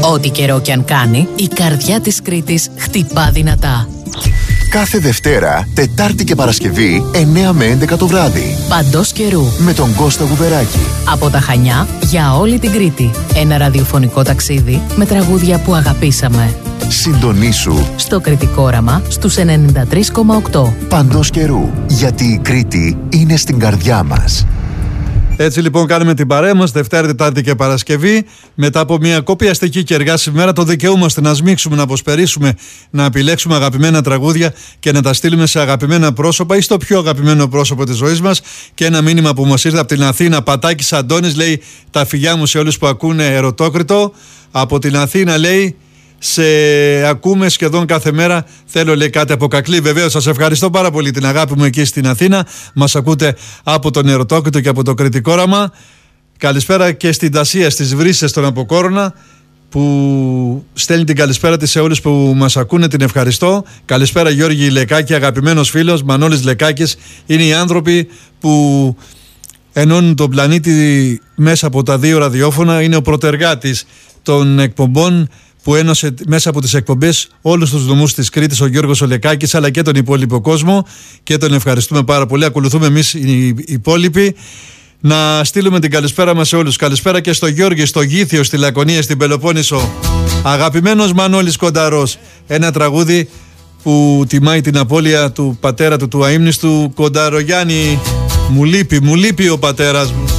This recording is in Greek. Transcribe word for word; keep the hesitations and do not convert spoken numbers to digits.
Ό,τι καιρό κι αν κάνει, η καρδιά της Κρήτης χτυπά δυνατά. Κάθε Δευτέρα, Τετάρτη και Παρασκευή, εννιά με έντεκα το βράδυ. Παντός καιρού. Με τον Κώστα Γουβεράκη. Από τα Χανιά για όλη την Κρήτη. Ένα ραδιοφωνικό ταξίδι με τραγούδια που αγαπήσαμε. Συντονίσου στο Κρητικό Όραμα στους ενενήντα τρία κόμμα οκτώ. Παντός καιρού. Γιατί η Κρήτη είναι στην καρδιά μας. Έτσι λοιπόν κάνουμε την παρέα μας Δευτέρα, Τετάρτη και Παρασκευή. Μετά από μια κοπιαστική και εργάσιμη μέρα, το δικαιούμαστε να σμίξουμε, να αποσπερίσουμε, να επιλέξουμε αγαπημένα τραγούδια και να τα στείλουμε σε αγαπημένα πρόσωπα ή στο πιο αγαπημένο πρόσωπο της ζωής μας. Και ένα μήνυμα που μας ήρθε από την Αθήνα, Πατάκης Αντώνης, λέει: τα φιλιά μου σε όλους που ακούνε Ερωτόκριτο. Από την Αθήνα λέει: σε ακούμε σχεδόν κάθε μέρα. Θέλω, λέει, κάτι από Κακλή. Βεβαίως, σας ευχαριστώ πάρα πολύ την αγάπη μου εκεί στην Αθήνα. Μας ακούτε από τον Ερωτόκριτο και από το Κρητικό Όραμα. Καλησπέρα και στην Τασία, στις Βρύσσες, τον Αποκόρονα, που στέλνει την καλησπέρα της σε όλους που μας ακούνε. Την ευχαριστώ. Καλησπέρα Γιώργη Λεκάκη, αγαπημένος φίλος. Μανώλης Λεκάκης. Είναι οι άνθρωποι που ενώνουν τον πλανήτη μέσα από τα δύο ραδιόφωνα. Είναι ο πρωτεργάτης των εκπομπών που ένωσε μέσα από τις εκπομπές όλους τους νομούς της Κρήτης, ο Γιώργος Ολεκάκης, αλλά και τον υπόλοιπο κόσμο, και τον ευχαριστούμε πάρα πολύ. Ακολουθούμε εμείς οι υπόλοιποι. Να στείλουμε την καλησπέρα μας σε όλους. Καλησπέρα και στο Γιώργη, στο Γήθιο, στη Λακωνία, στην Πελοπόννησο. Αγαπημένος Μανώλης Κονταρός. Ένα τραγούδι που τιμάει την απώλεια του πατέρα του, του αείμνηστου Κονταρογιάννη. Μου λείπει, μου λείπει ο πατέρας μου.